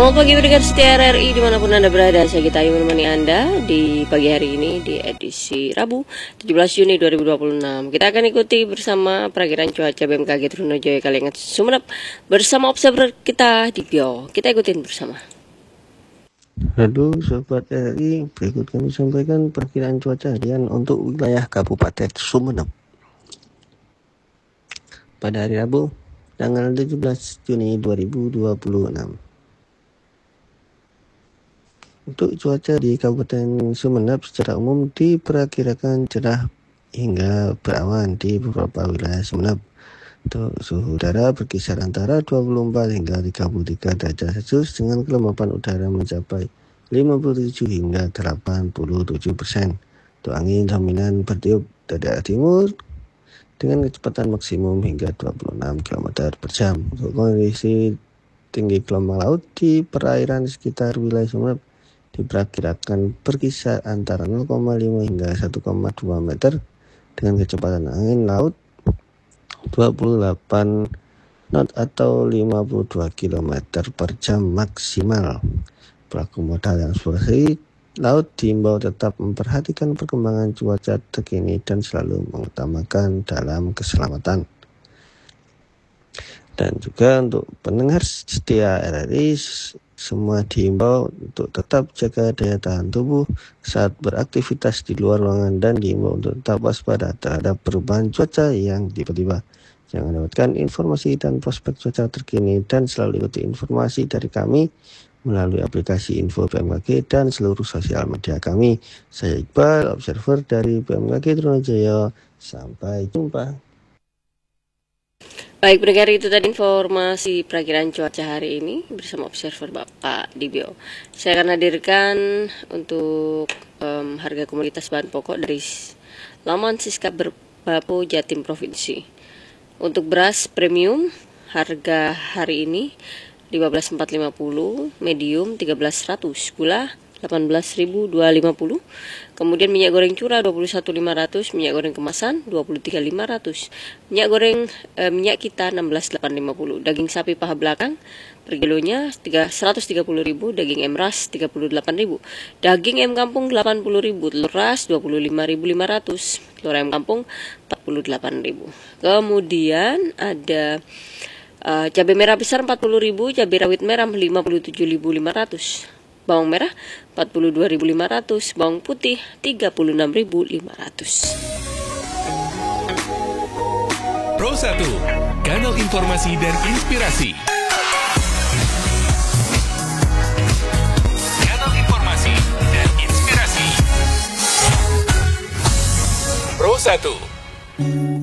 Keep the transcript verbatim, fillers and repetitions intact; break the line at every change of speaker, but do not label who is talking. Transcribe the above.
Selamat pagi pendengar setia R R I dimanapun Anda berada. Saya Gita Ayu menemani Anda di pagi hari ini di edisi Rabu tujuh belas Juni dua ribu dua puluh enam. Kita akan ikuti bersama perakiran cuaca B M K G Trunojoyo Kalingat Sumeneb bersama observer kita di Bio. Kita ikutin bersama.
Halo Sobat R R I, berikut kami sampaikan perkiraan cuaca harian untuk wilayah Kabupaten Sumeneb pada hari Rabu tanggal tujuh belas Juni dua ribu dua puluh enam. Untuk cuaca di Kabupaten Sumeneb secara umum diperkirakan cerah hingga berawan di beberapa wilayah Sumeneb. Untuk suhu udara berkisar antara dua puluh empat hingga tiga puluh tiga derajat Celcius dengan kelembapan udara mencapai lima puluh tujuh hingga delapan puluh tujuh persen. Untuk angin dominan bertiup dari arah timur dengan kecepatan maksimum hingga dua puluh enam kilometer per jam. Untuk kondisi tinggi gelombang laut di perairan sekitar wilayah Sumeneb diperkirakan berkisar antara nol koma lima hingga satu koma dua meter dengan kecepatan angin laut dua puluh delapan knot atau lima puluh dua kilometer per jam maksimal. Pelaku modal yang eksplorasi laut diimbau tetap memperhatikan perkembangan cuaca terkini dan selalu mengutamakan dalam keselamatan. Dan juga untuk pendengar setia R R I, semua diimbau untuk tetap jaga daya tahan tubuh saat beraktivitas di luar ruangan dan diimbau untuk tetap waspada terhadap perubahan cuaca yang tiba-tiba. Jangan lewatkan informasi dan prospek cuaca terkini dan selalu ikuti informasi dari kami melalui aplikasi info B M K G dan seluruh sosial media kami. Saya Iqbal, observer dari B M K G Trunojoyo. Sampai jumpa.
Baik pendengar, itu tadi informasi perakiran cuaca hari ini bersama observer Bapak Dibio. Saya akan hadirkan untuk um, harga komoditas bahan pokok dari laman Siskap Bapo Jatim Provinsi. Untuk beras premium harga hari ini lima belas ribu empat ratus lima puluh, medium tiga belas seratus, gula delapan belas ribu dua ratus lima puluh. Kemudian minyak goreng curah dua puluh satu ribu lima ratus, minyak goreng kemasan dua puluh tiga ribu lima ratus. Minyak goreng eh, minyak kita enam belas ribu delapan ratus lima puluh. Daging sapi paha belakang per kilonya seratus tiga puluh ribu, daging M ras tiga puluh delapan ribu. Daging M kampung delapan puluh ribu, telur ras dua puluh lima ribu lima ratus, telur M kampung empat puluh delapan ribu. Kemudian ada uh, cabai merah besar empat puluh ribu, cabai rawit merah lima puluh tujuh ribu lima ratus. Bawang merah empat puluh dua ribu lima ratus, bawang putih tiga puluh enam ribu lima ratus.
Pro satu, kanal informasi dan inspirasi. Kanal informasi dan inspirasi. Pro satu.